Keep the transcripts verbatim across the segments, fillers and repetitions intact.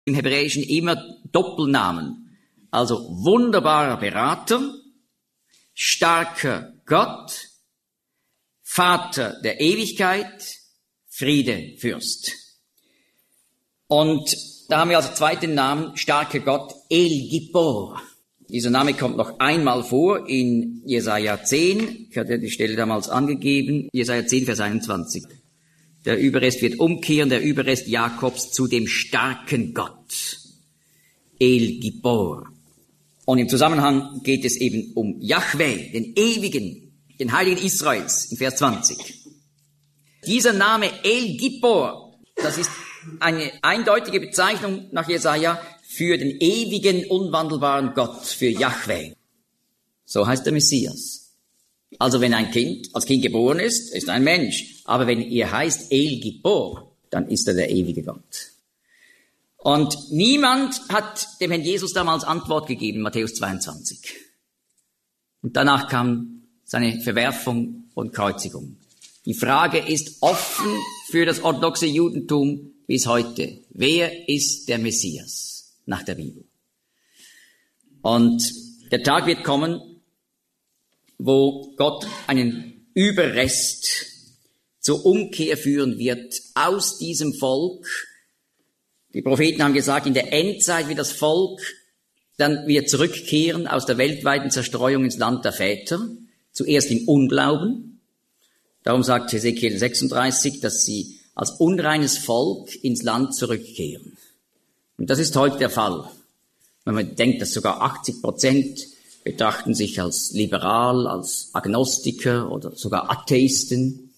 im Hebräischen immer Doppelnamen. Also wunderbarer Berater, starker Gott, Vater der Ewigkeit, Friedefürst. Und da haben wir als zweiten Namen, starker Gott, El Gibbor. Dieser Name kommt noch einmal vor in Jesaja zehn. Ich hatte die Stelle damals angegeben. Jesaja zehn, Vers einundzwanzig. Der Überrest wird umkehren, der Überrest Jakobs zu dem starken Gott. El Gibbor. Und im Zusammenhang geht es eben um Jahwe, den ewigen, den Heiligen Israels, in Vers zwanzig. Dieser Name El Gibbor, das ist eine eindeutige Bezeichnung nach Jesaja für den ewigen, unwandelbaren Gott, für Jahwe. So heißt der Messias. Also wenn ein Kind als Kind geboren ist, ist er ein Mensch. Aber wenn er heißt El Gibbor, dann ist er der ewige Gott. Und niemand hat dem Herrn Jesus damals Antwort gegeben, Matthäus zweiundzwanzig. Und danach kam seine Verwerfung und Kreuzigung. Die Frage ist offen für das orthodoxe Judentum bis heute. Wer ist der Messias nach der Bibel? Und der Tag wird kommen, wo Gott einen Überrest zur Umkehr führen wird aus diesem Volk. Die Propheten haben gesagt, in der Endzeit wird das Volk dann wieder zurückkehren aus der weltweiten Zerstreuung ins Land der Väter. Zuerst im Unglauben. Darum sagt Hesekiel sechsunddreißig, dass sie als unreines Volk ins Land zurückkehren. Und das ist heute der Fall. Wenn man denkt, dass sogar achtzig Prozent betrachten sich als liberal, als Agnostiker oder sogar Atheisten.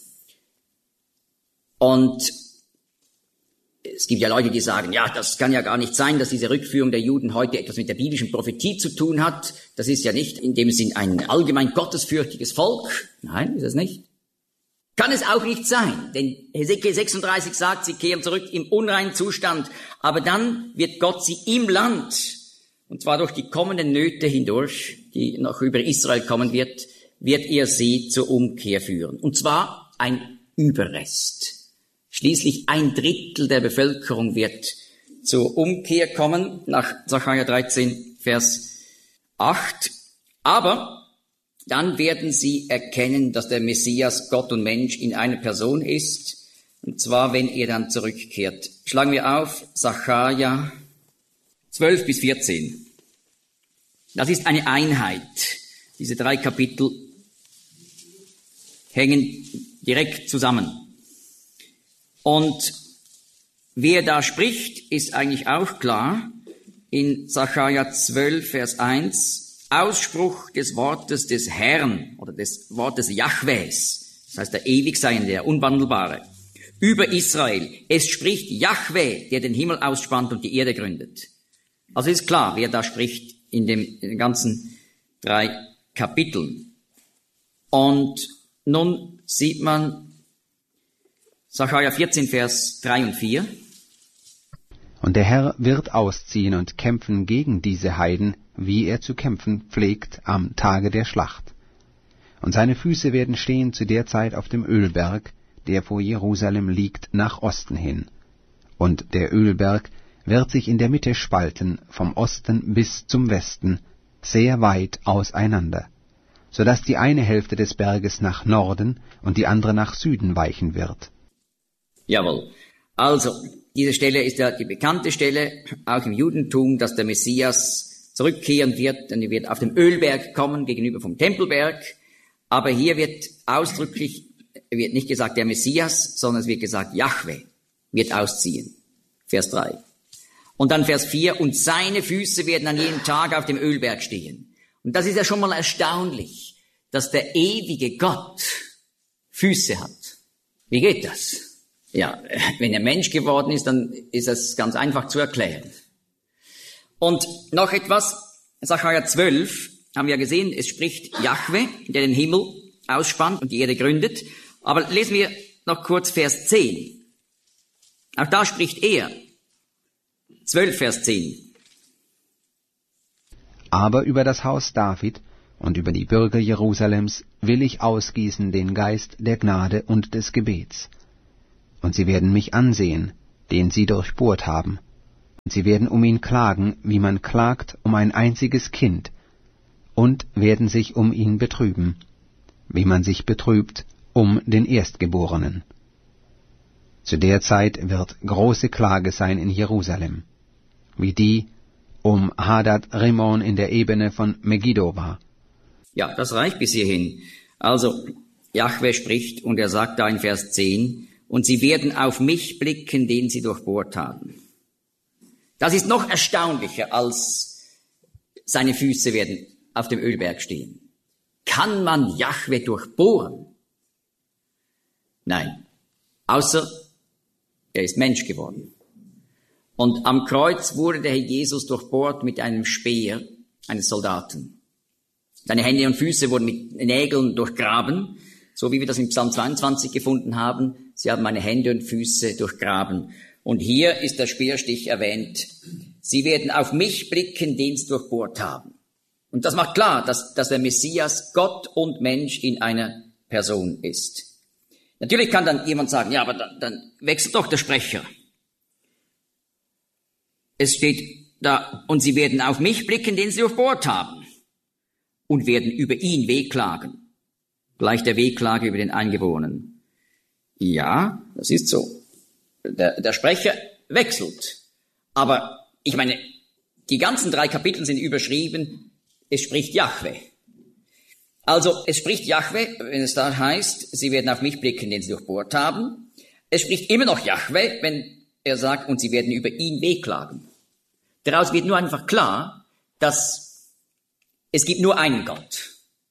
Und es gibt ja Leute, die sagen, ja, das kann ja gar nicht sein, dass diese Rückführung der Juden heute etwas mit der biblischen Prophetie zu tun hat. Das ist ja nicht in dem Sinn ein allgemein gottesfürchtiges Volk. Nein, ist es nicht. Kann es auch nicht sein, denn Hesekiel sechsunddreißig sagt, sie kehren zurück im unreinen Zustand, aber dann wird Gott sie im Land, und zwar durch die kommenden Nöte hindurch, die noch über Israel kommen wird, wird er sie zur Umkehr führen. Und zwar ein Überrest. Schließlich ein Drittel der Bevölkerung wird zur Umkehr kommen, nach Sacharja dreizehn, Vers acht. Aber dann werden sie erkennen, dass der Messias Gott und Mensch in einer Person ist, und zwar, wenn er dann zurückkehrt. Schlagen wir auf, Sacharja zwölf bis vierzehn. Das ist eine Einheit. Diese drei Kapitel hängen direkt zusammen. Und wer da spricht, ist eigentlich auch klar. In Sacharja zwölf, Vers eins, Ausspruch des Wortes des Herrn oder des Wortes Jahwes, das heißt der Ewigseiende, der Unwandelbare, über Israel. Es spricht Jahwe, der den Himmel ausspannt und die Erde gründet. Also ist klar, wer da spricht in, dem, in den ganzen drei Kapiteln. Und nun sieht man Sacharja vierzehn, Vers drei und vier. Und der Herr wird ausziehen und kämpfen gegen diese Heiden, wie er zu kämpfen pflegt am Tage der Schlacht. Und seine Füße werden stehen zu der Zeit auf dem Ölberg, der vor Jerusalem liegt, nach Osten hin. Und der Ölberg wird sich in der Mitte spalten, vom Osten bis zum Westen, sehr weit auseinander, so dass die eine Hälfte des Berges nach Norden und die andere nach Süden weichen wird. Jawohl. Also, diese Stelle ist ja die bekannte Stelle, auch im Judentum, dass der Messias zurückkehren wird, denn er wird auf dem Ölberg kommen, gegenüber vom Tempelberg. Aber hier wird ausdrücklich, wird nicht gesagt der Messias, sondern es wird gesagt, Jahwe wird ausziehen. Vers drei. Und dann Vers vier, und seine Füße werden an jedem Tag auf dem Ölberg stehen. Und das ist ja schon mal erstaunlich, dass der ewige Gott Füße hat. Wie geht das? Ja, wenn er Mensch geworden ist, dann ist das ganz einfach zu erklären. Und noch etwas, Sacharja zwölf, haben wir ja gesehen, es spricht Jahwe, der den Himmel ausspannt und die Erde gründet. Aber lesen wir noch kurz Vers zehn. Auch da spricht er. zwölf, Vers zehn. Aber über das Haus David und über die Bürger Jerusalems will ich ausgießen den Geist der Gnade und des Gebets. Und sie werden mich ansehen, den sie durchbohrt haben, Sie werden um ihn klagen, wie man klagt um ein einziges Kind, und werden sich um ihn betrüben, wie man sich betrübt um den Erstgeborenen. Zu der Zeit wird große Klage sein in Jerusalem, wie die um Hadad Rimon in der Ebene von Megiddo war. Ja, das reicht bis hierhin. Also, Jahwe spricht und er sagt da in Vers zehn, und sie werden auf mich blicken, den sie durchbohrt haben. Das ist noch erstaunlicher, als seine Füße werden auf dem Ölberg stehen. Kann man Jahwe durchbohren? Nein, außer er ist Mensch geworden. Und am Kreuz wurde der Herr Jesus durchbohrt mit einem Speer eines Soldaten. Seine Hände und Füße wurden mit Nägeln durchgraben, so wie wir das in Psalm zweiundzwanzig gefunden haben. Sie haben meine Hände und Füße durchgraben. Und hier ist der Speerstich erwähnt. Sie werden auf mich blicken, den sie durchbohrt haben. Und das macht klar, dass, dass der Messias Gott und Mensch in einer Person ist. Natürlich kann dann jemand sagen, ja, aber dann, dann wechselt doch der Sprecher. Es steht da, und sie werden auf mich blicken, den sie durchbohrt haben, und werden über ihn wehklagen. Gleich der Wehklage über den Eingeborenen. Ja, das ist so. Der, der Sprecher wechselt. Aber ich meine, die ganzen drei Kapitel sind überschrieben, es spricht Jahwe. Also, es spricht Jahwe, wenn es da heißt, sie werden auf mich blicken, den sie durchbohrt haben. Es spricht immer noch Jahwe, wenn er sagt, und sie werden über ihn wehklagen. Daraus wird nur einfach klar, dass es gibt nur einen Gott.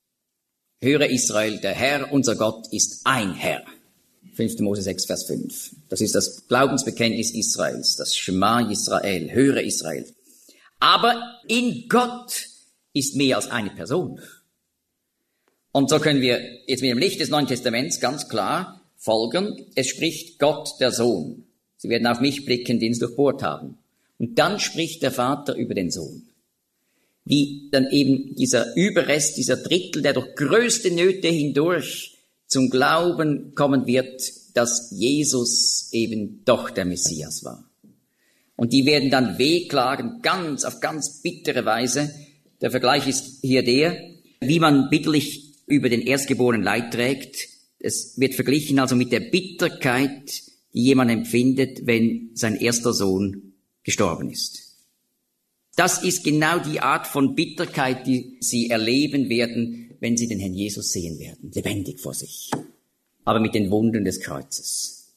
Höre Israel, der Herr, unser Gott, ist ein Herr. fünfter Mose sechs, Vers fünf. Das ist das Glaubensbekenntnis Israels, das Shema Israel, höre Israel. Aber in Gott ist mehr als eine Person. Und so können wir jetzt mit dem Licht des Neuen Testaments ganz klar folgen, es spricht Gott der Sohn. Sie werden auf mich blicken, den sie durchbohrt haben. Und dann spricht der Vater über den Sohn. Wie dann eben dieser Überrest, dieser Drittel, der durch größte Nöte hindurch zum Glauben kommen wird, dass Jesus eben doch der Messias war. Und die werden dann wehklagen, ganz, auf ganz bittere Weise. Der Vergleich ist hier der, wie man bitterlich über den Erstgeborenen Leid trägt. Es wird verglichen also mit der Bitterkeit, die jemand empfindet, wenn sein erster Sohn gestorben ist. Das ist genau die Art von Bitterkeit, die sie erleben werden, wenn sie den Herrn Jesus sehen werden, lebendig vor sich, aber mit den Wunden des Kreuzes.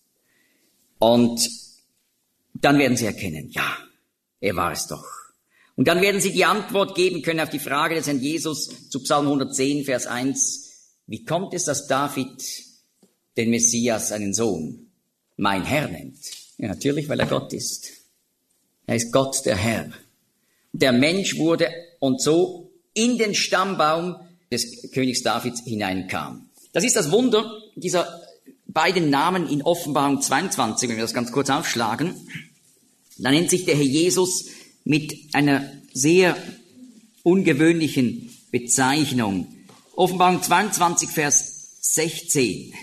Und dann werden sie erkennen, ja, er war es doch. Und dann werden sie die Antwort geben können auf die Frage des Herrn Jesus zu Psalm hundertzehn, Vers eins. Wie kommt es, dass David den Messias, seinen Sohn, mein Herr nennt? Ja, natürlich, weil er Gott ist. Er ist Gott, der Herr. Der Mensch wurde und so in den Stammbaum des Königs Davids hineinkam. Das ist das Wunder dieser beiden Namen in Offenbarung zweiundzwanzig, wenn wir das ganz kurz aufschlagen. Da nennt sich der Herr Jesus mit einer sehr ungewöhnlichen Bezeichnung. Offenbarung zweiundzwanzig, Vers sechzehn.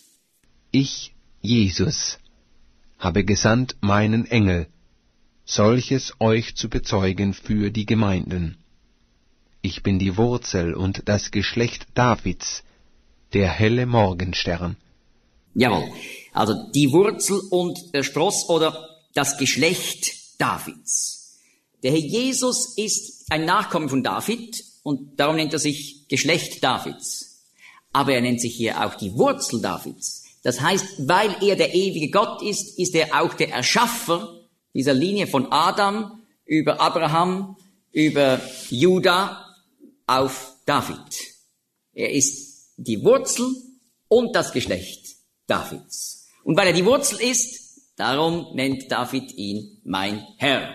Ich, Jesus, habe gesandt meinen Engel, solches euch zu bezeugen für die Gemeinden. Ich bin die Wurzel und das Geschlecht Davids, der helle Morgenstern. Jawohl, also die Wurzel und der Spross oder das Geschlecht Davids. Der Herr Jesus ist ein Nachkomme von David und darum nennt er sich Geschlecht Davids. Aber er nennt sich hier auch die Wurzel Davids. Das heißt, weil er der ewige Gott ist, ist er auch der Erschaffer dieser Linie von Adam über Abraham, über Juda auf David. Er ist die Wurzel und das Geschlecht Davids. Und weil er die Wurzel ist, darum nennt David ihn mein Herr.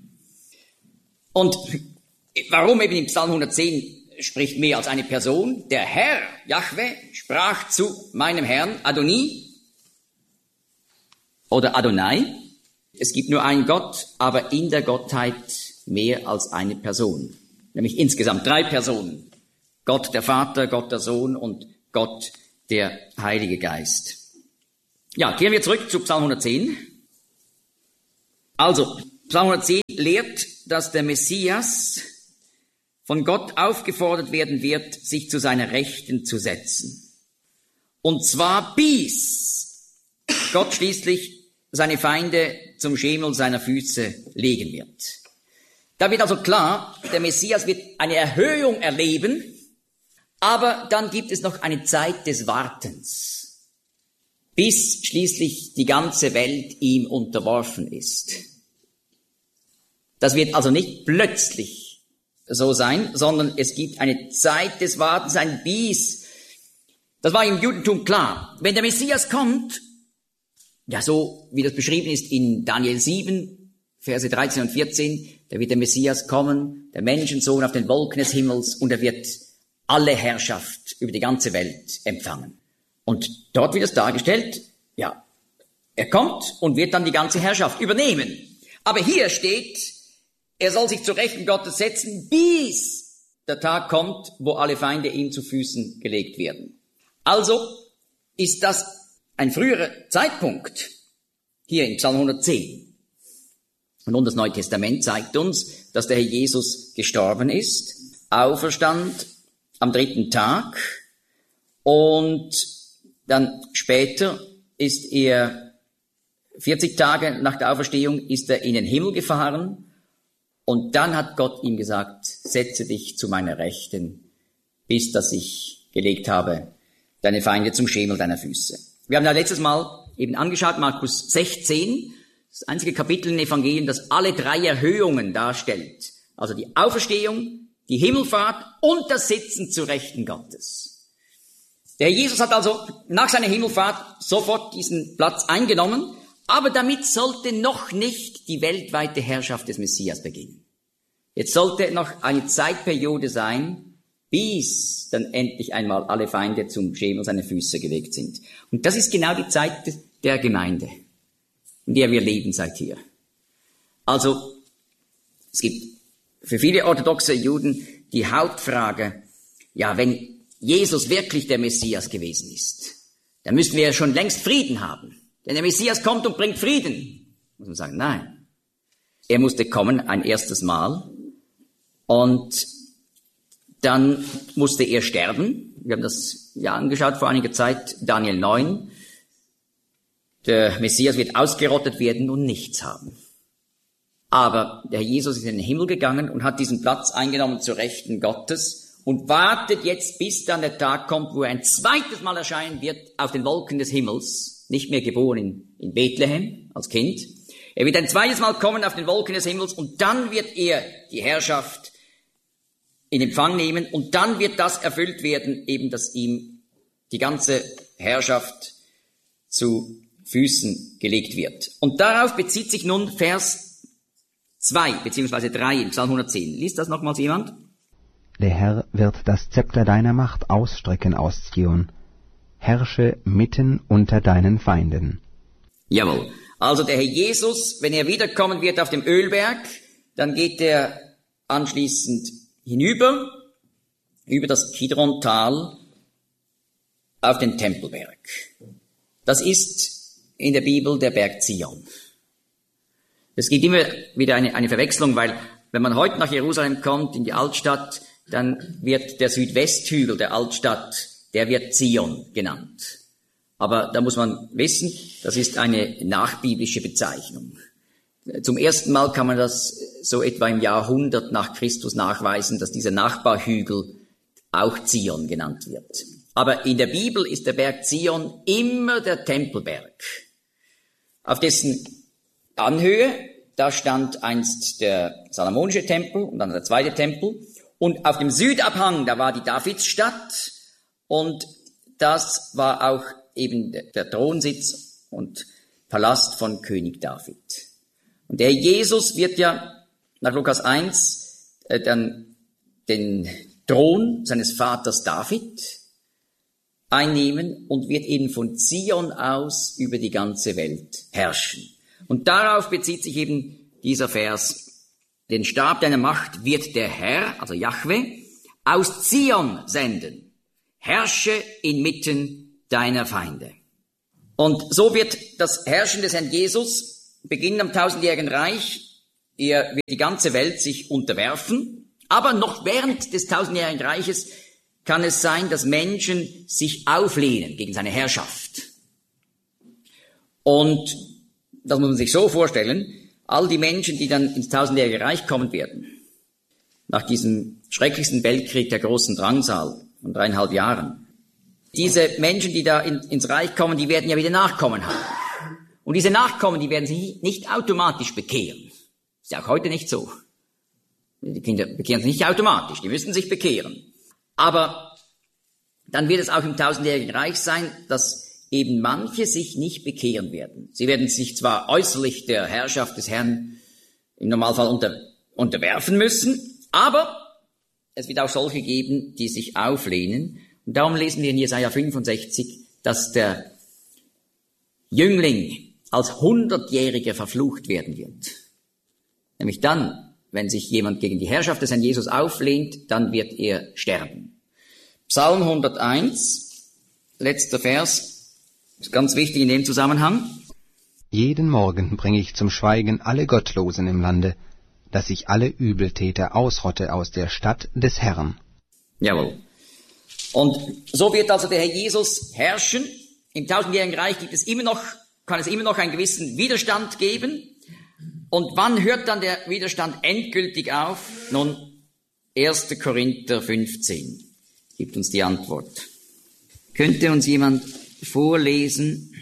Und warum eben im Psalm hundertzehn spricht mehr als eine Person? Der Herr, Jahwe, sprach zu meinem Herrn, Adoni oder Adonai. Es gibt nur einen Gott, aber in der Gottheit mehr als eine Person. Nämlich insgesamt drei Personen. Gott der Vater, Gott der Sohn und Gott der Heilige Geist. Ja, kehren wir zurück zu Psalm hundertzehn. Also, Psalm hundertzehn lehrt, dass der Messias von Gott aufgefordert werden wird, sich zu seiner Rechten zu setzen. Und zwar bis Gott schließlich seine Feinde zum Schemel seiner Füße legen wird. Da wird also klar, der Messias wird eine Erhöhung erleben, aber dann gibt es noch eine Zeit des Wartens, bis schließlich die ganze Welt ihm unterworfen ist. Das wird also nicht plötzlich so sein, sondern es gibt eine Zeit des Wartens, ein Bis. Das war im Judentum klar. Wenn der Messias kommt, ja so wie das beschrieben ist in Daniel sieben, Verse dreizehn und vierzehn, da wird der Messias kommen, der Menschensohn auf den Wolken des Himmels, und er wird alle Herrschaft über die ganze Welt empfangen. Und dort wird es dargestellt, ja, er kommt und wird dann die ganze Herrschaft übernehmen. Aber hier steht, er soll sich zur Rechten Gottes setzen, bis der Tag kommt, wo alle Feinde ihm zu Füßen gelegt werden. Also ist das ein früherer Zeitpunkt hier in Psalm hundertzehn. Und nun das Neue Testament zeigt uns, dass der Herr Jesus gestorben ist, auferstand am dritten Tag, und dann später ist er, vierzig Tage nach der Auferstehung, ist er in den Himmel gefahren, und dann hat Gott ihm gesagt, setze dich zu meiner Rechten, bis dass ich gelegt habe deine Feinde zum Schemel deiner Füße. Wir haben ja letztes Mal eben angeschaut, Markus sechzehn, das einzige Kapitel in den Evangelien, das alle drei Erhöhungen darstellt. Also die Auferstehung, die Himmelfahrt und das Sitzen zu Rechten Gottes. Der Jesus hat also nach seiner Himmelfahrt sofort diesen Platz eingenommen, aber damit sollte noch nicht die weltweite Herrschaft des Messias beginnen. Jetzt sollte noch eine Zeitperiode sein, bis dann endlich einmal alle Feinde zum Schemel seiner Füße gelegt sind. Und das ist genau die Zeit der Gemeinde, in der wir leben seither. Also, es gibt für viele orthodoxe Juden die Hauptfrage, ja, wenn Jesus wirklich der Messias gewesen ist, dann müssten wir ja schon längst Frieden haben. Denn der Messias kommt und bringt Frieden. Muss man sagen, nein. Er musste kommen ein erstes Mal, und dann musste er sterben. Wir haben das ja angeschaut vor einiger Zeit, Daniel neun. Der Messias wird ausgerottet werden und nichts haben. Aber der Herr Jesus ist in den Himmel gegangen und hat diesen Platz eingenommen zur Rechten Gottes und wartet jetzt, bis dann der Tag kommt, wo er ein zweites Mal erscheinen wird auf den Wolken des Himmels, nicht mehr geboren in, in Bethlehem als Kind. Er wird ein zweites Mal kommen auf den Wolken des Himmels, und dann wird er die Herrschaft in Empfang nehmen, und dann wird das erfüllt werden, eben dass ihm die ganze Herrschaft zu Füßen gelegt wird. Und darauf bezieht sich nun Vers zwei beziehungsweise drei im Psalm hundertzehn. Liest das nochmals jemand? Der Herr wird das Zepter deiner Macht ausstrecken aus Zion. Herrsche mitten unter deinen Feinden. Jawohl. Also der Herr Jesus, wenn er wiederkommen wird auf dem Ölberg, dann geht er anschließend hinüber, über das Kidron-Tal auf den Tempelberg. Das ist in der Bibel der Berg Zion. Es gibt immer wieder eine, eine Verwechslung, weil wenn man heute nach Jerusalem kommt, in die Altstadt, dann wird der Südwesthügel der Altstadt, der wird Zion genannt. Aber da muss man wissen, das ist eine nachbiblische Bezeichnung. Zum ersten Mal kann man das so etwa im Jahrhundert nach Christus nachweisen, dass dieser Nachbarhügel auch Zion genannt wird. Aber in der Bibel ist der Berg Zion immer der Tempelberg. Auf dessen Anhöhe, da stand einst der Salomonische Tempel und dann der zweite Tempel. Und auf dem Südabhang, da war die Davidsstadt, und das war auch eben der Thronsitz und Palast von König David. Und der Jesus wird ja nach Lukas eins äh, dann den Thron seines Vaters David einnehmen und wird eben von Zion aus über die ganze Welt herrschen. Und darauf bezieht sich eben dieser Vers. Den Stab deiner Macht wird der Herr, also Jahwe, aus Zion senden. Herrsche inmitten deiner Feinde. Und so wird das Herrschen des Herrn Jesus beginnen am tausendjährigen Reich er wird die ganze Welt sich unterwerfen, aber noch während des tausendjährigen Reiches kann es sein, dass Menschen sich auflehnen gegen seine Herrschaft. Und das muss man sich so vorstellen, all die Menschen, die dann ins tausendjährige Reich kommen werden, nach diesem schrecklichsten Weltkrieg der großen Drangsal von dreieinhalb Jahren, diese Menschen, die da in, ins Reich kommen, die werden ja wieder Nachkommen haben. Und diese Nachkommen, die werden sich nicht automatisch bekehren. Ist ja auch heute nicht so. Die Kinder bekehren sich nicht automatisch, die müssen sich bekehren. Aber dann wird es auch im tausendjährigen Reich sein, dass eben manche sich nicht bekehren werden. Sie werden sich zwar äußerlich der Herrschaft des Herrn im Normalfall unter, unterwerfen müssen, aber es wird auch solche geben, die sich auflehnen. Und darum lesen wir in Jesaja fünfundsechzig, dass der Jüngling als Hundertjähriger verflucht werden wird. Nämlich dann, wenn sich jemand gegen die Herrschaft des Herrn Jesus auflehnt, dann wird er sterben. Psalm hunderteins, letzter Vers, ist ganz wichtig in dem Zusammenhang. Jeden Morgen bringe ich zum Schweigen alle Gottlosen im Lande, dass ich alle Übeltäter ausrotte aus der Stadt des Herrn. Jawohl. Und so wird also der Herr Jesus herrschen. Im tausendjährigen Reich gibt es immer noch, kann es immer noch einen gewissen Widerstand geben. Und wann hört dann der Widerstand endgültig auf? Nun, erster Korinther fünfzehn gibt uns die Antwort. Könnte uns jemand vorlesen?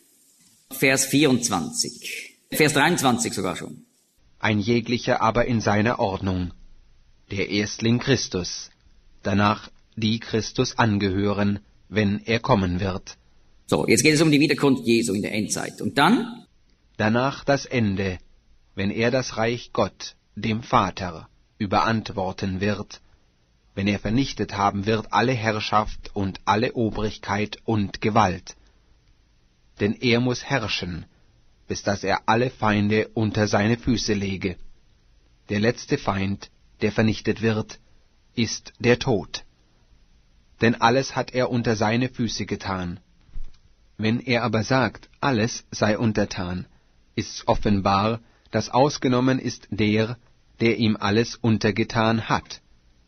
Vers vierundzwanzig, Vers dreiundzwanzig sogar schon. Ein jeglicher aber in seiner Ordnung, der Erstling Christus, danach die Christus angehören, wenn er kommen wird. So, jetzt geht es um die Wiederkunft Jesu in der Endzeit. Und dann? Danach das Ende, wenn er das Reich Gott, dem Vater, überantworten wird, wenn er vernichtet haben wird alle Herrschaft und alle Obrigkeit und Gewalt. Denn er muss herrschen, bis dass er alle Feinde unter seine Füße lege. Der letzte Feind, der vernichtet wird, ist der Tod. Denn alles hat er unter seine Füße getan. Wenn er aber sagt, alles sei untertan, ist's offenbar, dass ausgenommen ist der, der ihm alles untergetan hat.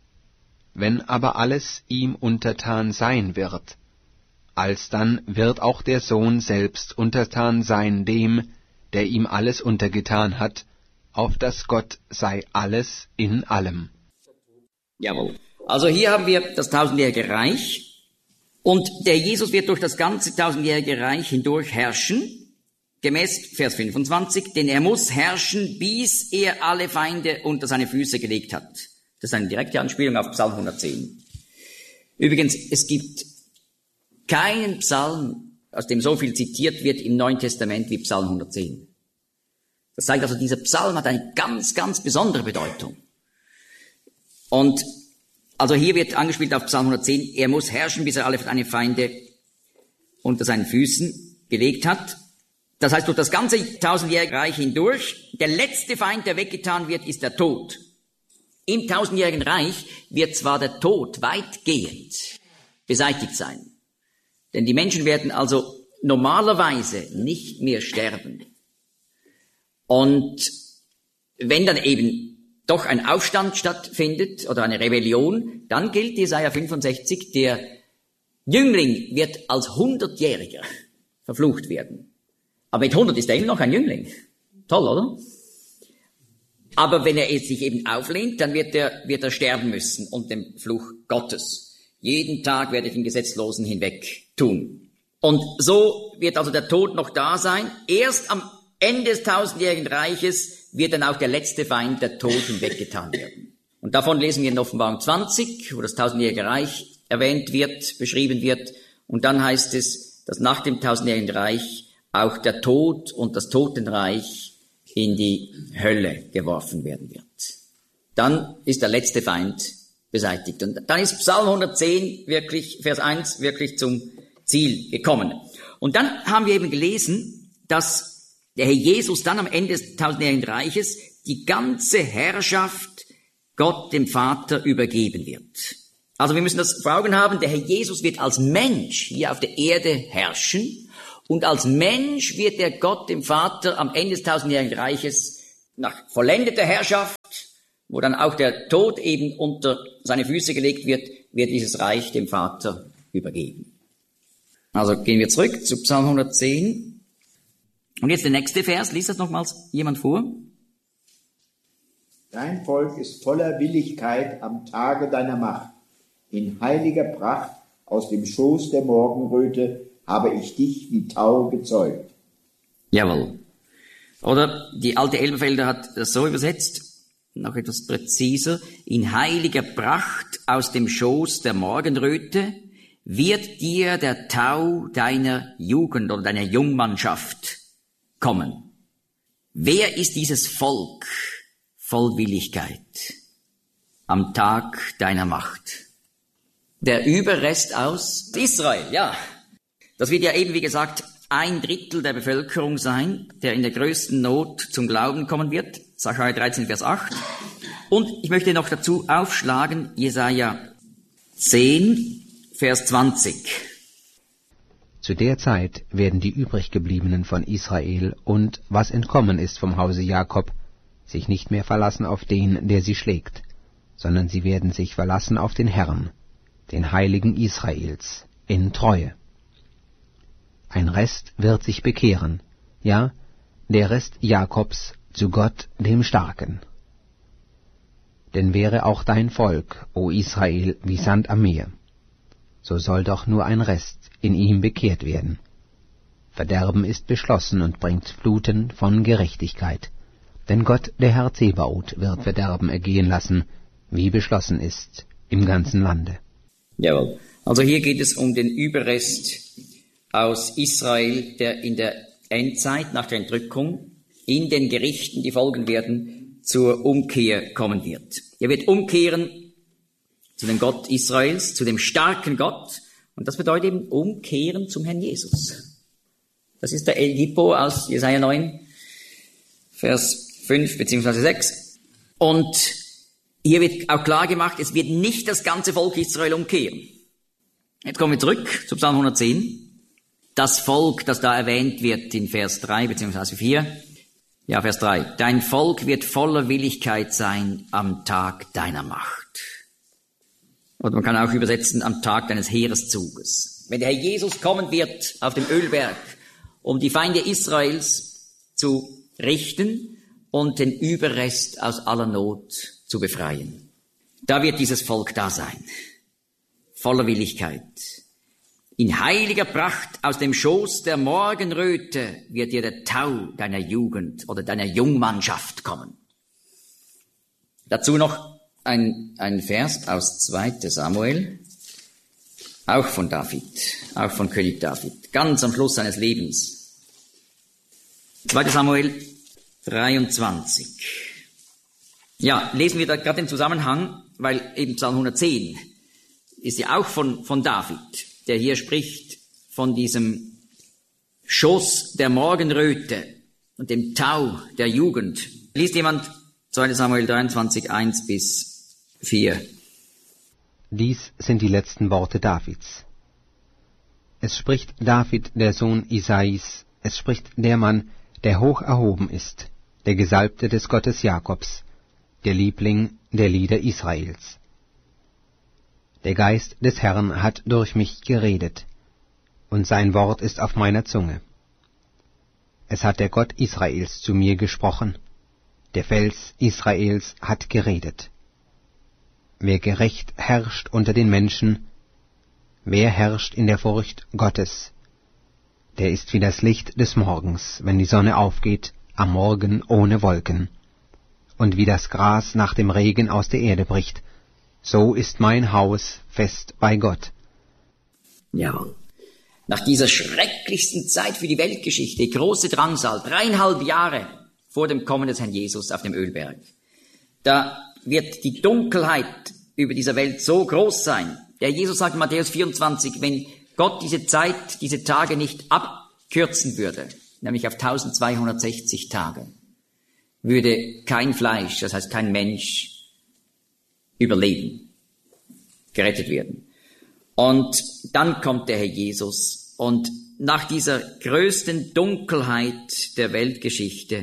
Wenn aber alles ihm untertan sein wird, alsdann wird auch der Sohn selbst untertan sein dem, der ihm alles untergetan hat, auf dass Gott sei alles in allem. Jawohl. Also hier haben wir das tausendjährige Reich und der Jesus wird durch das ganze tausendjährige Reich hindurch herrschen, gemäß Vers fünfundzwanzig, denn er muss herrschen, bis er alle Feinde unter seine Füße gelegt hat. Das ist eine direkte Anspielung auf Psalm hundertzehn. Übrigens, es gibt keinen Psalm, aus dem so viel zitiert wird im Neuen Testament wie Psalm hundertzehn. Das zeigt also, dieser Psalm hat eine ganz, ganz besondere Bedeutung. Und also hier wird angespielt auf Psalm hundertzehn, er muss herrschen, bis er alle seine Feinde unter seinen Füßen gelegt hat. Das heißt, durch das ganze tausendjährige Reich hindurch, der letzte Feind, der weggetan wird, ist der Tod. Im tausendjährigen Reich wird zwar der Tod weitgehend beseitigt sein, denn die Menschen werden also normalerweise nicht mehr sterben. Und wenn dann eben doch ein Aufstand stattfindet oder eine Rebellion, dann gilt Jesaja fünfundsechzig, der Jüngling wird als Hundertjähriger verflucht werden. Aber mit hundert ist er immer noch ein Jüngling. Toll, oder? Aber wenn er sich eben auflehnt, dann wird er, wird er sterben müssen unter dem Fluch Gottes. Jeden Tag werde ich den Gesetzlosen hinweg tun. Und so wird also der Tod noch da sein. Erst am Ende des tausendjährigen Reiches wird dann auch der letzte Feind, der Tod, hinweggetan werden. Und davon lesen wir in Offenbarung zwanzig, wo das tausendjährige Reich erwähnt wird, beschrieben wird. Und dann heißt es, dass nach dem tausendjährigen Reich auch der Tod und das Totenreich in die Hölle geworfen werden wird. Dann ist der letzte Feind beseitigt. Und dann ist Psalm hundertzehn wirklich, Vers eins, wirklich zum Ziel gekommen. Und dann haben wir eben gelesen, dass der Herr Jesus dann am Ende des tausendjährigen Reiches die ganze Herrschaft Gott, dem Vater, übergeben wird. Also wir müssen das vor Augen haben, der Herr Jesus wird als Mensch hier auf der Erde herrschen und als Mensch wird er Gott, dem Vater, am Ende des tausendjährigen Reiches nach vollendeter Herrschaft, wo dann auch der Tod eben unter seine Füße gelegt wird, wird dieses Reich dem Vater übergeben. Also gehen wir zurück zu Psalm hundertzehn. Und jetzt der nächste Vers, liest das nochmals jemand vor? Dein Volk ist voller Willigkeit am Tage deiner Macht. In heiliger Pracht aus dem Schoß der Morgenröte habe ich dich wie Tau gezeugt. Jawohl. Oder die alte Elberfelder hat das so übersetzt, noch etwas präziser. In heiliger Pracht aus dem Schoß der Morgenröte wird dir der Tau deiner Jugend oder deiner Jungmannschaft kommen. Wer ist dieses Volk voll Willigkeit am Tag deiner Macht? Der Überrest aus Israel, ja. Das wird ja eben, wie gesagt, ein Drittel der Bevölkerung sein, der in der größten Not zum Glauben kommen wird. Sacharja dreizehn, Vers acht. Und ich möchte noch dazu aufschlagen, Jesaja zehn, Vers zwanzig. Zu der Zeit werden die übriggebliebenen von Israel und was entkommen ist vom Hause Jakob, sich nicht mehr verlassen auf den, der sie schlägt, sondern sie werden sich verlassen auf den Herrn, den Heiligen Israels, in Treue. Ein Rest wird sich bekehren, ja, der Rest Jakobs zu Gott, dem Starken. Denn wäre auch dein Volk, o Israel, wie Sand am Meer, so soll doch nur ein Rest in ihm bekehrt werden. Verderben ist beschlossen und bringt Fluten von Gerechtigkeit. Denn Gott, der Herr Zebaoth, wird Verderben ergehen lassen, wie beschlossen ist, im ganzen Lande. Jawohl. Also hier geht es um den Überrest aus Israel, der in der Endzeit nach der Entrückung in den Gerichten, die folgen werden, zur Umkehr kommen wird. Er wird umkehren zu dem Gott Israels, zu dem starken Gott, und das bedeutet eben umkehren zum Herrn Jesus. Das ist der El Hippo aus Jesaja neun, Vers fünf beziehungsweise sechs. Und hier wird auch klar gemacht, es wird nicht das ganze Volk Israel umkehren. Jetzt kommen wir zurück zu Psalm hundertzehn. Das Volk, das da erwähnt wird in Vers drei beziehungsweise vier. Ja, Vers drei. Dein Volk wird voller Willigkeit sein am Tag deiner Macht. Oder man kann auch übersetzen, am Tag deines Heereszuges. Wenn der Herr Jesus kommen wird auf dem Ölberg, um die Feinde Israels zu richten und den Überrest aus aller Not zu befreien. Da wird dieses Volk da sein. Voller Willigkeit. In heiliger Pracht aus dem Schoß der Morgenröte wird dir der Tau deiner Jugend oder deiner Jungmannschaft kommen. Dazu noch ein, ein Vers aus zweiter Samuel, auch von David, auch von König David, ganz am Schluss seines Lebens. zweiter Samuel dreiundzwanzig. Ja, lesen wir da gerade den Zusammenhang, weil eben Psalm hundertzehn ist ja auch von, von David, der hier spricht von diesem Schoß der Morgenröte und dem Tau der Jugend. Liest jemand zweiter Samuel dreiundzwanzig, eins bis vier. Dies sind die letzten Worte Davids. Es spricht David, der Sohn Isais, es spricht der Mann, der hoch erhoben ist, der Gesalbte des Gottes Jakobs, der Liebling der Lieder Israels. Der Geist des Herrn hat durch mich geredet, und sein Wort ist auf meiner Zunge. Es hat der Gott Israels zu mir gesprochen, der Fels Israels hat geredet. Wer gerecht herrscht unter den Menschen, wer herrscht in der Furcht Gottes, der ist wie das Licht des Morgens, wenn die Sonne aufgeht, am Morgen ohne Wolken, und wie das Gras nach dem Regen aus der Erde bricht, so ist mein Haus fest bei Gott. Ja, nach dieser schrecklichsten Zeit für die Weltgeschichte, große Drangsal, dreieinhalb Jahre vor dem Kommen des Herrn Jesus auf dem Ölberg, da wird die Dunkelheit über dieser Welt so groß sein. Der Jesus sagt in Matthäus vierundzwanzig, wenn Gott diese Zeit, diese Tage nicht abkürzen würde, nämlich auf eintausendzweihundertsechzig Tage, würde kein Fleisch, das heißt kein Mensch, überleben, gerettet werden. Und dann kommt der Herr Jesus und nach dieser größten Dunkelheit der Weltgeschichte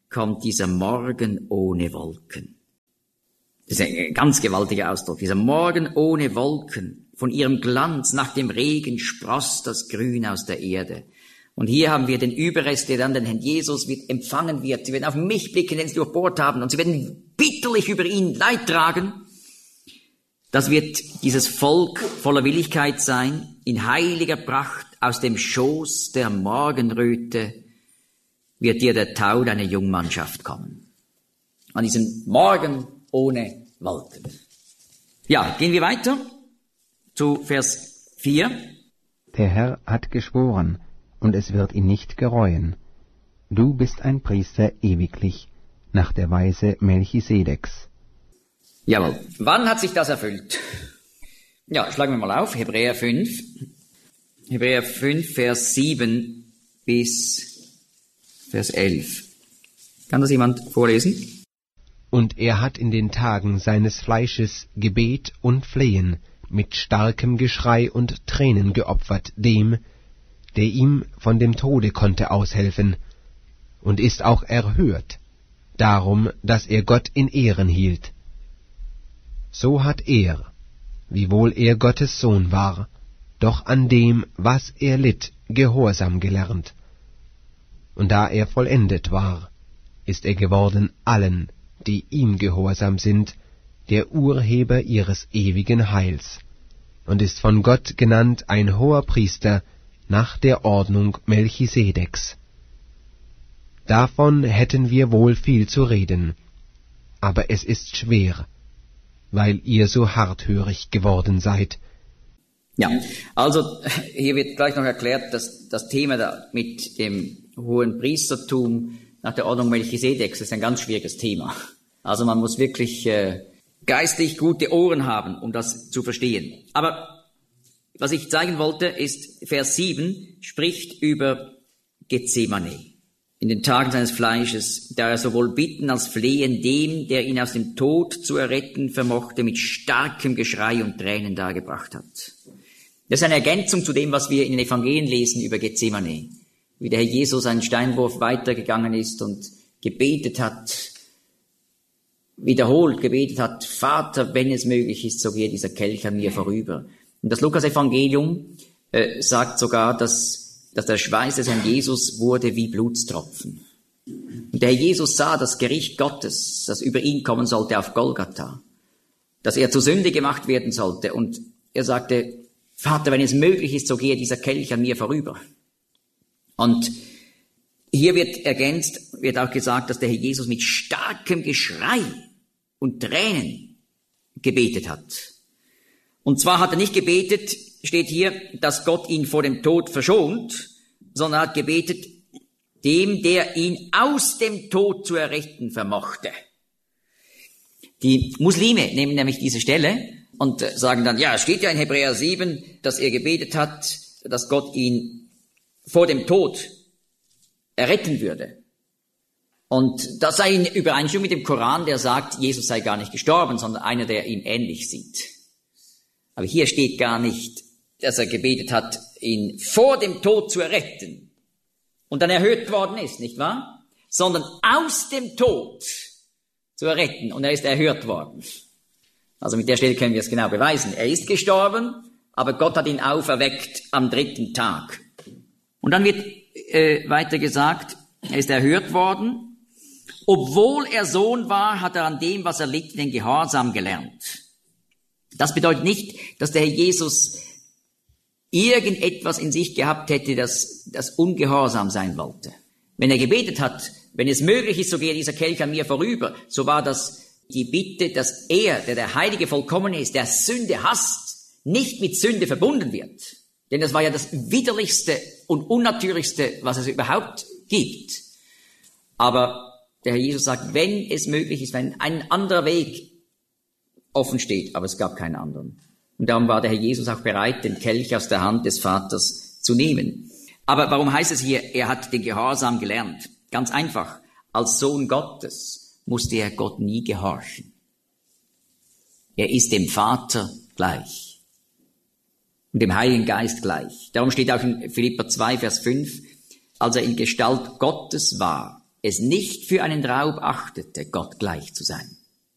kommt dieser Morgen ohne Wolken. Das ist ein ganz gewaltiger Ausdruck. Dieser Morgen ohne Wolken. Von ihrem Glanz nach dem Regen sproßt das Grün aus der Erde. Und hier haben wir den Überrest, der dann den Herrn Jesus wird empfangen wird. Sie werden auf mich blicken, den sie durchbohrt haben. Und sie werden bitterlich über ihn Leid tragen. Das wird dieses Volk voller Willigkeit sein, in heiliger Pracht aus dem Schoß der Morgenröte wird dir der Tau deiner Jungmannschaft kommen. An diesem Morgen ohne Wolken. Ja, gehen wir weiter zu Vers vier. Der Herr hat geschworen, und es wird ihn nicht gereuen. Du bist ein Priester ewiglich, nach der Weise Melchisedeks. Jawohl. Wann hat sich das erfüllt? Ja, schlagen wir mal auf, Hebräer fünf. Hebräer fünf, Vers sieben bis Vers elf. Kann das jemand vorlesen? Und er hat in den Tagen seines Fleisches Gebet und Flehen mit starkem Geschrei und Tränen geopfert dem, der ihm von dem Tode konnte aushelfen, und ist auch erhört, darum, dass er Gott in Ehren hielt. So hat er, wiewohl er Gottes Sohn war, doch an dem, was er litt, Gehorsam gelernt. Und da er vollendet war, ist er geworden allen, die ihm gehorsam sind, der Urheber ihres ewigen Heils, und ist von Gott genannt ein hoher Priester nach der Ordnung Melchisedeks. Davon hätten wir wohl viel zu reden, aber es ist schwer, weil ihr so harthörig geworden seid. Ja, also hier wird gleich noch erklärt, dass das Thema da mit dem hohen Priestertum nach der Ordnung Melchisedeks ist ein ganz schwieriges Thema. Also man muss wirklich äh, geistlich gute Ohren haben, um das zu verstehen. Aber was ich zeigen wollte, ist, Vers sieben spricht über Gethsemane. In den Tagen seines Fleisches, da er sowohl bitten als flehen dem, der ihn aus dem Tod zu erretten vermochte, mit starkem Geschrei und Tränen dargebracht hat. Das ist eine Ergänzung zu dem, was wir in den Evangelien lesen über Gethsemane. Wie der Herr Jesus einen Steinwurf weitergegangen ist und gebetet hat, wiederholt gebetet hat, Vater, wenn es möglich ist, so gehe dieser Kelch an mir vorüber. Und das Lukas-Evangelium äh, sagt sogar, dass, dass der Schweiß des Herrn Jesus wurde wie Blutstropfen. Und der Herr Jesus sah das Gericht Gottes, das über ihn kommen sollte auf Golgatha, dass er zur Sünde gemacht werden sollte. Und er sagte, Vater, wenn es möglich ist, so gehe dieser Kelch an mir vorüber. Und hier wird ergänzt, wird auch gesagt, dass der Herr Jesus mit starkem Geschrei und Tränen gebetet hat. Und zwar hat er nicht gebetet, steht hier, dass Gott ihn vor dem Tod verschont, sondern hat gebetet, dem, der ihn aus dem Tod zu erretten vermochte. Die Muslime nehmen nämlich diese Stelle und sagen dann, ja, es steht ja in Hebräer sieben, dass er gebetet hat, dass Gott ihn vor dem Tod erretten würde. Und das sei in Übereinstimmung mit dem Koran, der sagt, Jesus sei gar nicht gestorben, sondern einer, der ihm ähnlich sieht. Aber hier steht gar nicht, dass er gebetet hat, ihn vor dem Tod zu erretten und dann erhöht worden ist, nicht wahr? Sondern aus dem Tod zu erretten und er ist erhört worden. Also mit der Stelle können wir es genau beweisen. Er ist gestorben, aber Gott hat ihn auferweckt am dritten Tag. Und dann wird äh, weiter gesagt, er ist erhört worden. Obwohl er Sohn war, hat er an dem, was er litt, den Gehorsam gelernt. Das bedeutet nicht, dass der Herr Jesus irgendetwas in sich gehabt hätte, das, das ungehorsam sein wollte. Wenn er gebetet hat, wenn es möglich ist, so gehe dieser Kelch an mir vorüber, so war das die Bitte, dass er, der der Heilige vollkommen ist, der Sünde hasst, nicht mit Sünde verbunden wird. Denn das war ja das widerlichste und unnatürlichste, was es überhaupt gibt. Aber der Herr Jesus sagt, wenn es möglich ist, wenn ein anderer Weg offen steht, aber es gab keinen anderen. Und darum war der Herr Jesus auch bereit, den Kelch aus der Hand des Vaters zu nehmen. Aber warum heißt es hier, er hat den Gehorsam gelernt? Ganz einfach, als Sohn Gottes musste er Gott nie gehorchen. Er ist dem Vater gleich und dem Heiligen Geist gleich. Darum steht auch in Philipper zwei, Vers fünf, als er in Gestalt Gottes war, es nicht für einen Raub achtete, Gott gleich zu sein.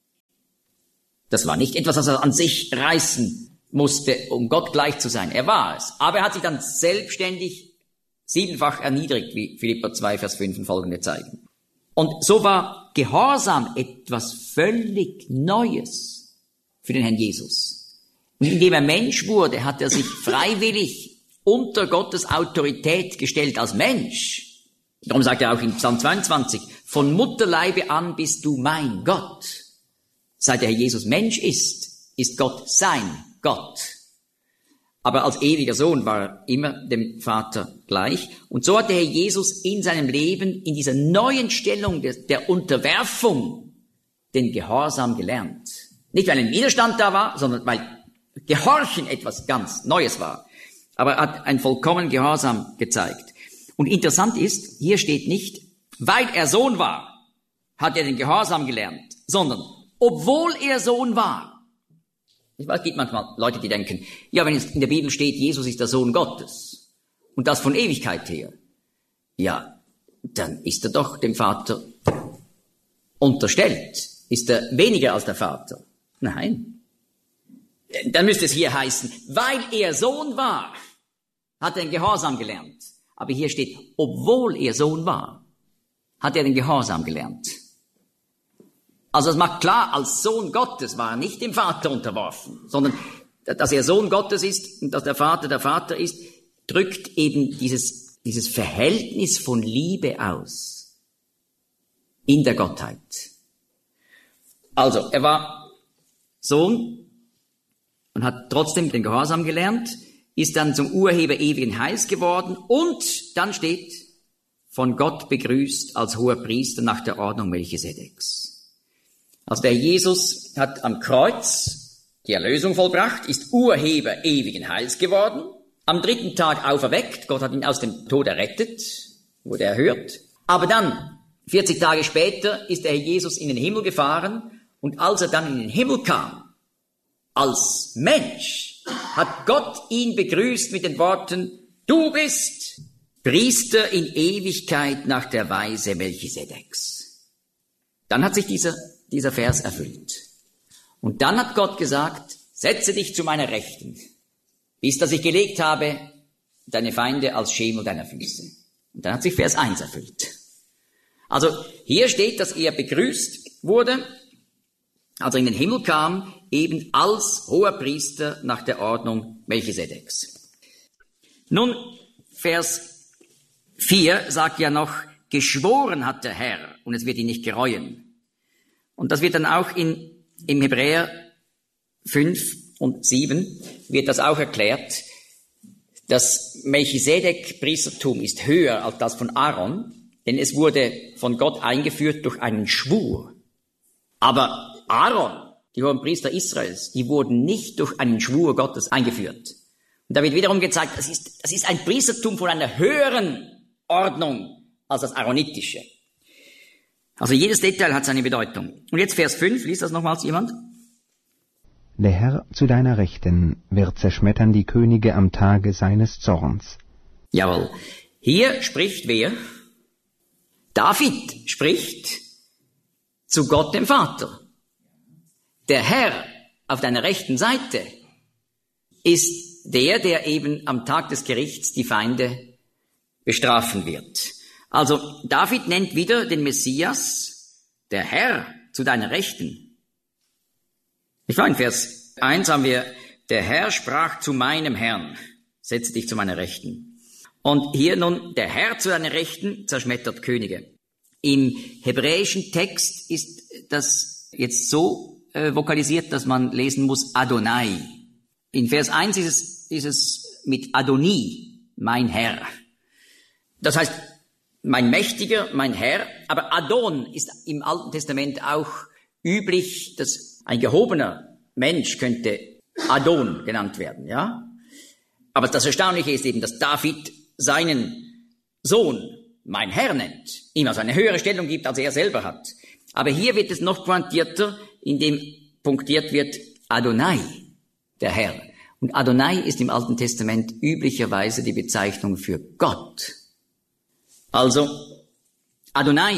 Das war nicht etwas, was er an sich reißen musste, um Gott gleich zu sein. Er war es. Aber er hat sich dann selbstständig siebenfach erniedrigt, wie Philipper zwei, Vers fünf und folgende zeigen. Und so war Gehorsam etwas völlig Neues für den Herrn Jesus. Und indem er Mensch wurde, hat er sich freiwillig unter Gottes Autorität gestellt als Mensch. Darum sagt er auch in Psalm zweiundzwanzig, von Mutterleibe an bist du mein Gott. Seit der Herr Jesus Mensch ist, ist Gott sein Gott. Aber als ewiger Sohn war er immer dem Vater gleich. Und so hat der Herr Jesus in seinem Leben, in dieser neuen Stellung der, der Unterwerfung, den Gehorsam gelernt. Nicht, weil ein Widerstand da war, sondern weil Gehorchen etwas ganz Neues war. Aber er hat einen vollkommenen Gehorsam gezeigt. Und interessant ist, hier steht nicht, weil er Sohn war, hat er den Gehorsam gelernt, sondern obwohl er Sohn war. Ich weiß, es gibt manchmal Leute, die denken, ja, wenn es in der Bibel steht, Jesus ist der Sohn Gottes und das von Ewigkeit her, ja, dann ist er doch dem Vater unterstellt. Ist er weniger als der Vater? Nein. Dann müsste es hier heißen, weil er Sohn war, hat er den Gehorsam gelernt. Aber hier steht, obwohl er Sohn war, hat er den Gehorsam gelernt. Also es macht klar, als Sohn Gottes war er nicht dem Vater unterworfen, sondern dass er Sohn Gottes ist und dass der Vater der Vater ist, drückt eben dieses, dieses Verhältnis von Liebe aus in der Gottheit. Also, er war Sohn und hat trotzdem den Gehorsam gelernt, ist dann zum Urheber ewigen Heils geworden und dann steht, von Gott begrüßt als hoher Priester nach der Ordnung Melchisedeks. Also der Jesus hat am Kreuz die Erlösung vollbracht, ist Urheber ewigen Heils geworden, am dritten Tag auferweckt, Gott hat ihn aus dem Tod errettet, wurde erhört. Aber dann, vierzig Tage später, ist der Herr Jesus in den Himmel gefahren und als er dann in den Himmel kam, als Mensch, hat Gott ihn begrüßt mit den Worten, du bist Priester in Ewigkeit nach der Weise Melchisedeks. Dann hat sich dieser dieser Vers erfüllt. Und dann hat Gott gesagt, setze dich zu meiner Rechten, bis dass ich gelegt habe, deine Feinde als Schemel deiner Füße. Und dann hat sich Vers eins erfüllt. Also hier steht, dass er begrüßt wurde, als er in den Himmel kam, eben als hoher Priester nach der Ordnung Melchisedeks. Nun, Vers vier sagt ja noch, geschworen hat der Herr und es wird ihn nicht gereuen. Und das wird dann auch in, im Hebräer fünf und sieben wird das auch erklärt. Das Melchisedek-Priestertum ist höher als das von Aaron, denn es wurde von Gott eingeführt durch einen Schwur. Aber Aaron, die hohen Priester Israels, die wurden nicht durch einen Schwur Gottes eingeführt. Und da wird wiederum gezeigt, das ist, das ist ein Priestertum von einer höheren Ordnung als das aaronitische. Also jedes Detail hat seine Bedeutung. Und jetzt Vers fünf, liest das nochmals jemand? Der Herr zu deiner Rechten wird zerschmettern die Könige am Tage seines Zorns. Jawohl. Hier spricht wer? David spricht zu Gott dem Vater. Der Herr auf deiner rechten Seite ist der, der eben am Tag des Gerichts die Feinde bestrafen wird. Also David nennt wieder den Messias, der Herr zu deiner Rechten. Ich war in Vers eins haben wir, der Herr sprach zu meinem Herrn, setze dich zu meiner Rechten. Und hier nun, der Herr zu deiner Rechten zerschmettert Könige. Im hebräischen Text ist das jetzt so äh, vokalisiert, dass man lesen muss Adonai. In Vers eins ist es, ist es mit Adoni, mein Herr. Das heißt, mein Mächtiger, mein Herr, aber Adon ist im Alten Testament auch üblich, dass ein gehobener Mensch könnte Adon genannt werden, ja? Aber das Erstaunliche ist eben, dass David seinen Sohn mein Herr nennt, ihm also eine höhere Stellung gibt, als er selber hat. Aber hier wird es noch pointierter, indem punktiert wird Adonai, der Herr. Und Adonai ist im Alten Testament üblicherweise die Bezeichnung für Gott. Also, Adonai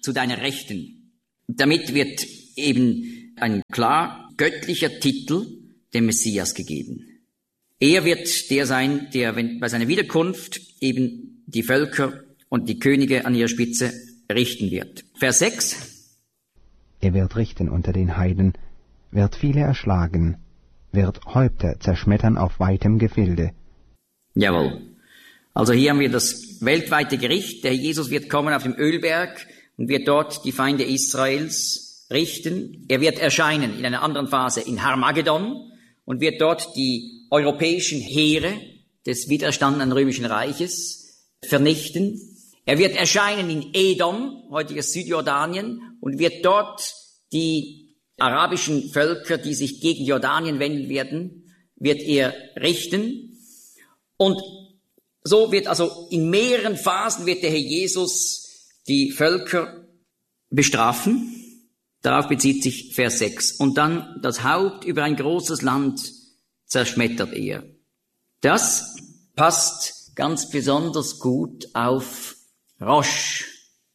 zu deiner Rechten. Damit wird eben ein klar göttlicher Titel dem Messias gegeben. Er wird der sein, der wenn, bei seiner Wiederkunft eben die Völker und die Könige an ihrer Spitze richten wird. Vers sechs. Er wird richten unter den Heiden, wird viele erschlagen, wird Häupter zerschmettern auf weitem Gefilde. Jawohl. Also hier haben wir das weltweite Gericht. Der Jesus wird kommen auf dem Ölberg und wird dort die Feinde Israels richten. Er wird erscheinen in einer anderen Phase in Harmagedon und wird dort die europäischen Heere des widerstandenen römischen Reiches vernichten. Er wird erscheinen in Edom, heutiges Südjordanien, und wird dort die arabischen Völker, die sich gegen Jordanien wenden werden, wird er richten. Und so wird also in mehreren Phasen wird der Herr Jesus die Völker bestrafen. Darauf bezieht sich Vers sechs. Und dann das Haupt über ein großes Land zerschmettert er. Das passt ganz besonders gut auf Rosch,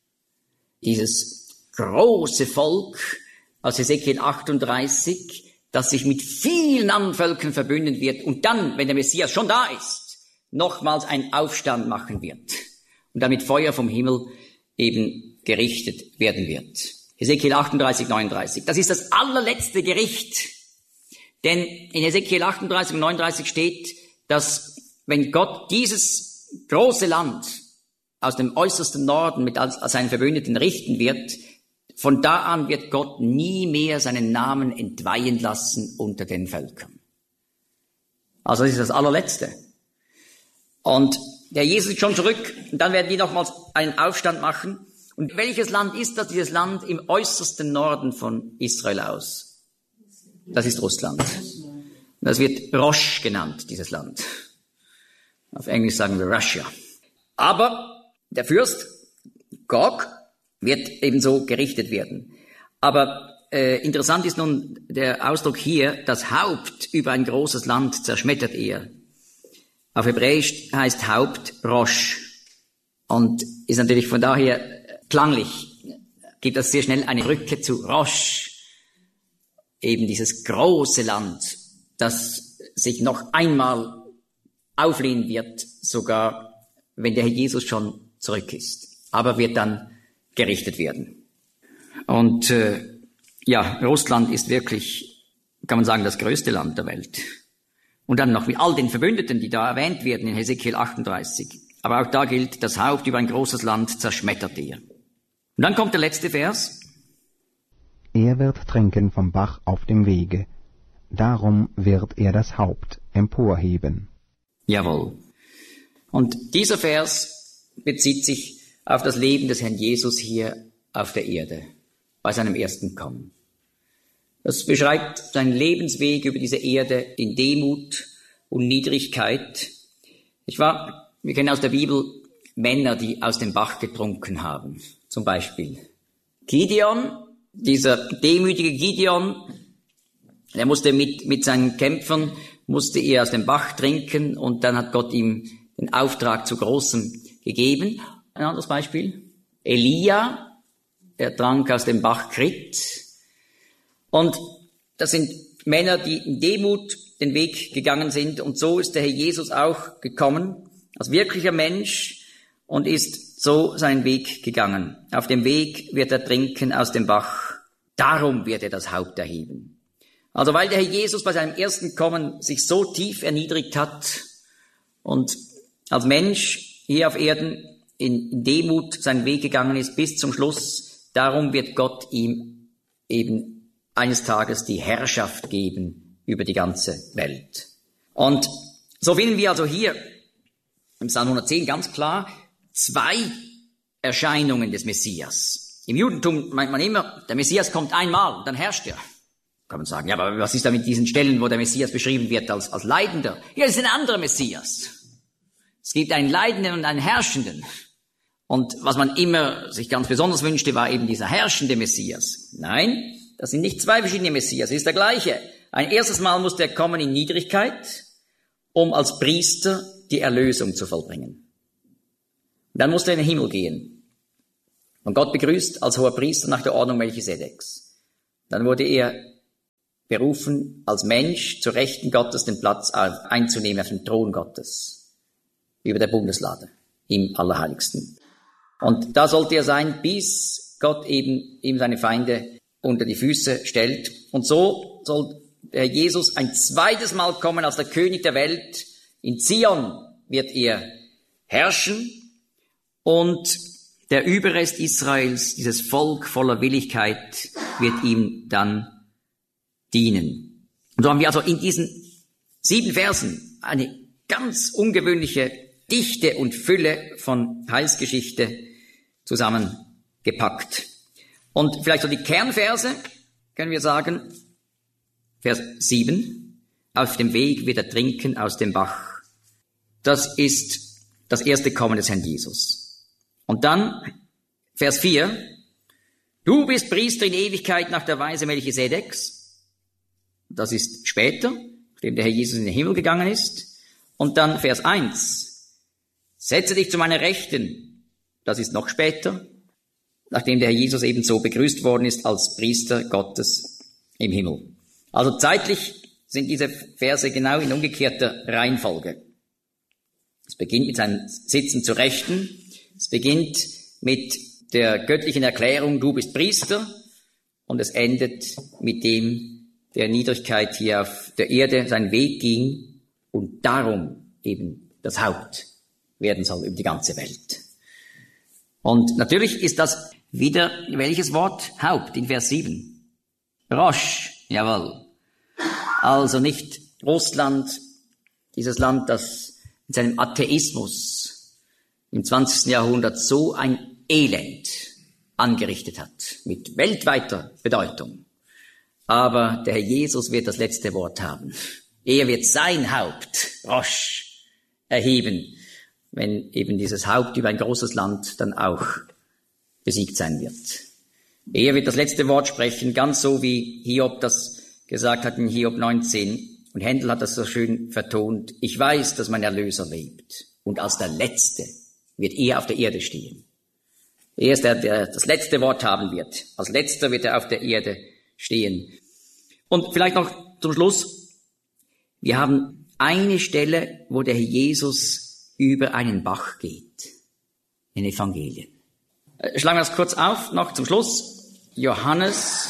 dieses große Volk aus Hesekiel achtunddreißig, das sich mit vielen anderen Völkern verbünden wird und dann, wenn der Messias schon da ist, nochmals einen Aufstand machen wird und damit Feuer vom Himmel eben gerichtet werden wird. Hesekiel achtunddreißig, neununddreißig. Das ist das allerletzte Gericht, denn in Hesekiel achtunddreißig und neununddreißig steht, dass wenn Gott dieses große Land aus dem äußersten Norden mit als, als seinen Verbündeten richten wird, von da an wird Gott nie mehr seinen Namen entweihen lassen unter den Völkern. Also das ist das allerletzte. Und der Jesus ist schon zurück und dann werden die nochmals einen Aufstand machen. Und welches Land ist das? Dieses Land im äußersten Norden von Israel aus. Das ist Russland. Das wird Rosh genannt, dieses Land. Auf Englisch sagen wir Russia. Aber der Fürst Gog wird ebenso gerichtet werden. Aber äh, interessant ist nun der Ausdruck hier, das Haupt über ein großes Land zerschmettert er. Auf Hebräisch heißt Haupt Rosh und ist natürlich von daher klanglich, gibt das sehr schnell eine Brücke zu Rosh, eben dieses große Land, das sich noch einmal auflehnen wird, sogar wenn der Herr Jesus schon zurück ist, aber wird dann gerichtet werden. Und äh, ja, Russland ist wirklich, kann man sagen, das größte Land der Welt. Und dann noch mit all den Verbündeten, die da erwähnt werden in Hesekiel achtunddreißig. Aber auch da gilt, das Haupt über ein großes Land zerschmettert er. Und dann kommt der letzte Vers. Er wird trinken vom Bach auf dem Wege, darum wird er das Haupt emporheben. Jawohl. Und dieser Vers bezieht sich auf das Leben des Herrn Jesus hier auf der Erde, bei seinem ersten Kommen. Das beschreibt seinen Lebensweg über diese Erde in Demut und Niedrigkeit. Ich war, wir kennen aus der Bibel Männer, die aus dem Bach getrunken haben. Zum Beispiel Gideon, dieser demütige Gideon, der musste mit, mit seinen Kämpfern, musste er aus dem Bach trinken und dann hat Gott ihm den Auftrag zu Großem gegeben. Ein anderes Beispiel. Elia, er trank aus dem Bach Krit. Und das sind Männer, die in Demut den Weg gegangen sind. Und so ist der Herr Jesus auch gekommen, als wirklicher Mensch, und ist so seinen Weg gegangen. Auf dem Weg wird er trinken aus dem Bach. Darum wird er das Haupt erheben. Also weil der Herr Jesus bei seinem ersten Kommen sich so tief erniedrigt hat und als Mensch hier auf Erden in Demut seinen Weg gegangen ist bis zum Schluss, darum wird Gott ihm eben eines Tages die Herrschaft geben über die ganze Welt. Und so finden wir also hier im Psalm hundertzehn ganz klar zwei Erscheinungen des Messias. Im Judentum meint man immer, der Messias kommt einmal und dann herrscht er. Kann man sagen, ja, aber was ist da mit diesen Stellen, wo der Messias beschrieben wird als, als Leidender? Ja, das ist ein anderer Messias. Es gibt einen Leidenden und einen Herrschenden. Und was man immer sich ganz besonders wünschte, war eben dieser herrschende Messias. Nein, das sind nicht zwei verschiedene Messias, es ist der gleiche. Ein erstes Mal muss der kommen in Niedrigkeit, um als Priester die Erlösung zu vollbringen. Dann muss er in den Himmel gehen. von Gott begrüßt als hoher Priester nach der Ordnung Melchisedeks. Dann wurde er berufen, als Mensch zur Rechten Gottes den Platz einzunehmen auf dem Thron Gottes, über der Bundeslade, im Allerheiligsten. Und da sollte er sein, bis Gott eben ihm seine Feinde unter die Füße stellt. Und so soll der Jesus ein zweites Mal kommen als der König der Welt. In Zion wird er herrschen und der Überrest Israels, dieses Volk voller Willigkeit, wird ihm dann dienen. Und so haben wir also in diesen sieben Versen eine ganz ungewöhnliche Dichte und Fülle von Heilsgeschichte zusammengepackt. Und vielleicht so die Kernverse, können wir sagen, Vers sieben, auf dem Weg wird er trinken aus dem Bach. Das ist das erste Kommen des Herrn Jesus. Und dann, Vers vier, du bist Priester in Ewigkeit nach der Weise Melchisedeks. Das ist später, nachdem der Herr Jesus in den Himmel gegangen ist. Und dann Vers eins, setze dich zu meiner Rechten. Das ist noch später, nachdem der Herr Jesus ebenso begrüßt worden ist als Priester Gottes im Himmel. Also zeitlich sind diese Verse genau in umgekehrter Reihenfolge. Es beginnt mit seinem Sitzen zur Rechten. Es beginnt mit der göttlichen Erklärung, du bist Priester. Und es endet mit dem, der Niedrigkeit hier auf der Erde seinen Weg ging und darum eben das Haupt werden soll über die ganze Welt. Und natürlich ist das wieder welches Wort? Haupt in Vers sieben. Rosh, jawohl. Also nicht Russland, dieses Land, das mit seinem Atheismus im zwanzigsten Jahrhundert so ein Elend angerichtet hat, mit weltweiter Bedeutung. Aber der Herr Jesus wird das letzte Wort haben. Er wird sein Haupt, Rosh, erheben, wenn eben dieses Haupt über ein großes Land dann auch besiegt sein wird. Er wird das letzte Wort sprechen, ganz so wie Hiob das gesagt hat in Hiob neunzehn. Und Händel hat das so schön vertont. Ich weiß, dass mein Erlöser lebt. Und als der Letzte wird er auf der Erde stehen. Er ist der, der das letzte Wort haben wird. Als Letzter wird er auf der Erde stehen. Und vielleicht noch zum Schluss. Wir haben eine Stelle, wo der Herr Jesus über einen Bach geht. In Evangelien. Schlagen wir das kurz auf, noch zum Schluss. Johannes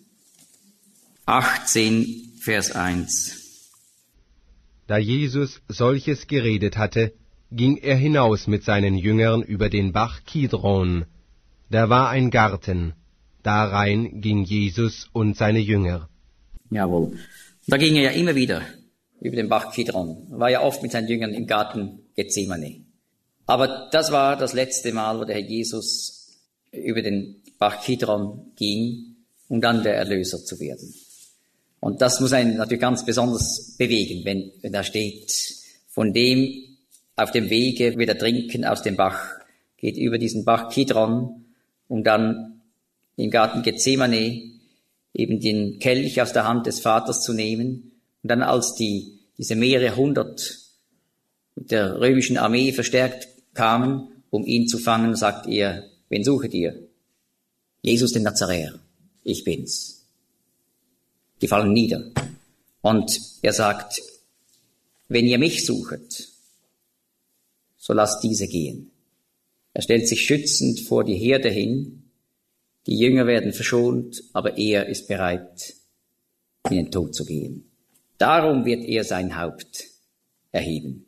achtzehn, Vers eins. Da Jesus solches geredet hatte, ging er hinaus mit seinen Jüngern über den Bach Kidron. Da war ein Garten, darein ging Jesus und seine Jünger. Jawohl. Da ging er ja immer wieder über den Bach Kidron. War ja oft mit seinen Jüngern im Garten Gethsemane. Aber das war das letzte Mal, wo der Herr Jesus über den Bach Kidron ging, um dann der Erlöser zu werden. Und das muss einen natürlich ganz besonders bewegen, wenn, wenn da steht, von dem auf dem Wege wird er trinken aus dem Bach, geht über diesen Bach Kidron, um dann im Garten Gethsemane eben den Kelch aus der Hand des Vaters zu nehmen und dann als die, diese mehrere hundert mit der römischen Armee verstärkt kamen, um ihn zu fangen, sagt er, wen suchet ihr? Jesus den Nazaräer, ich bin's. Die fallen nieder. Und er sagt, wenn ihr mich suchet, so lasst diese gehen. Er stellt sich schützend vor die Herde hin. Die Jünger werden verschont, aber er ist bereit, in den Tod zu gehen. Darum wird er sein Haupt erheben.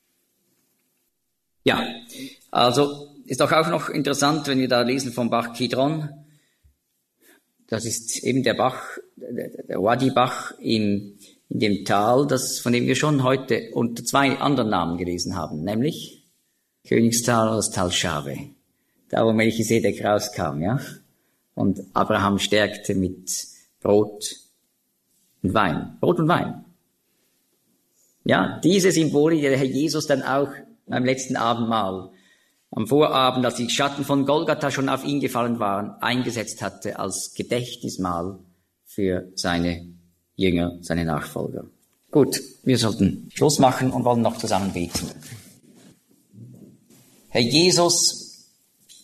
Ja, also ist doch auch noch interessant, wenn wir da lesen vom Bach Kidron. Das ist eben der Bach, der Wadi-Bach in, in dem Tal, das, von dem wir schon heute unter zwei anderen Namen gelesen haben, nämlich Königstal oder das Tal Schave. Da, wo Melchisedek rauskam, ja. Und Abraham stärkte mit Brot und Wein. Brot und Wein. Ja, diese Symbole, die der Herr Jesus dann auch beim letzten Abendmahl, am Vorabend, als die Schatten von Golgatha schon auf ihn gefallen waren, eingesetzt hatte als Gedächtnismahl für seine Jünger, seine Nachfolger. Gut, wir sollten Schluss machen und wollen noch zusammen beten. Herr Jesus,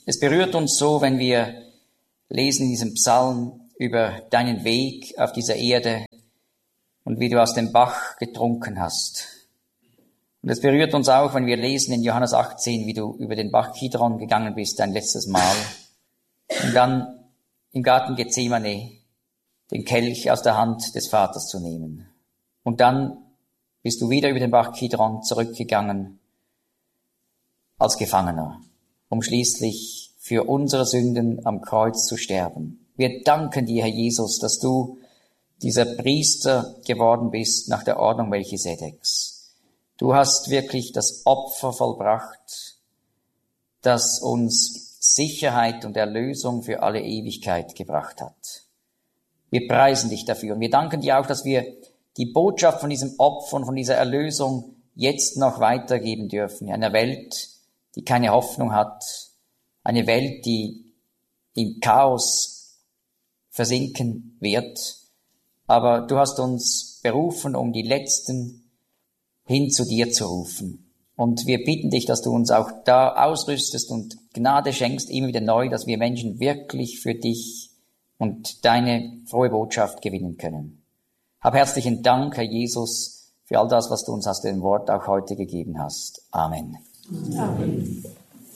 Es berührt uns so, wenn wir lesen in diesem Psalm über deinen Weg auf dieser Erde und wie du aus dem Bach getrunken hast. Und es berührt uns auch, wenn wir lesen in Johannes achtzehn, wie du über den Bach Kidron gegangen bist, ein letztes Mal. Und dann im Garten Gethsemane den Kelch aus der Hand des Vaters zu nehmen. Und dann bist du wieder über den Bach Kidron zurückgegangen als Gefangener, um schließlich für unsere Sünden am Kreuz zu sterben. Wir danken dir, Herr Jesus, dass du dieser Priester geworden bist nach der Ordnung Melchisedeks. Du hast wirklich das Opfer vollbracht, das uns Sicherheit und Erlösung für alle Ewigkeit gebracht hat. Wir preisen dich dafür und wir danken dir auch, dass wir die Botschaft von diesem Opfer und von dieser Erlösung jetzt noch weitergeben dürfen. In einer Welt, die keine Hoffnung hat, eine Welt, die im Chaos versinken wird. Aber du hast uns berufen, um die Letzten hin zu dir zu rufen. Und wir bitten dich, dass du uns auch da ausrüstest und Gnade schenkst, immer wieder neu, dass wir Menschen wirklich für dich und deine frohe Botschaft gewinnen können. Hab herzlichen Dank, Herr Jesus, für all das, was du uns aus dem Wort auch heute gegeben hast. Amen. Amen.